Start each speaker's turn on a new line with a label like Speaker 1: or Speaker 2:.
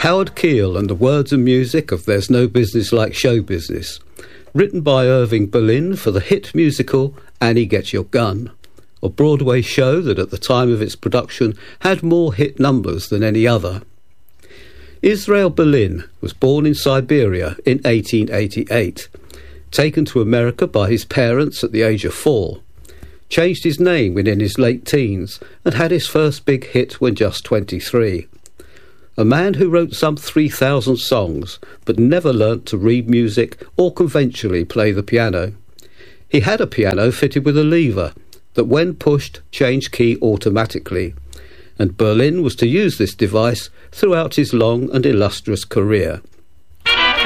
Speaker 1: Howard Keel and the words and music of There's No Business Like Show Business, written by Irving Berlin for the hit musical Annie Get Your Gun, a Broadway show that at the time of its production had more hit numbers than any other. Israel Berlin was born in Siberia in 1888, taken to America by his parents at the age of 4, changed his name when in his late teens, and had his first big hit when just 23. A man who wrote some 3,000 songs, but never learnt to read music or conventionally play the piano. He had a piano fitted with a lever that when pushed changed key automatically, and Berlin was to use this device throughout his long and illustrious career.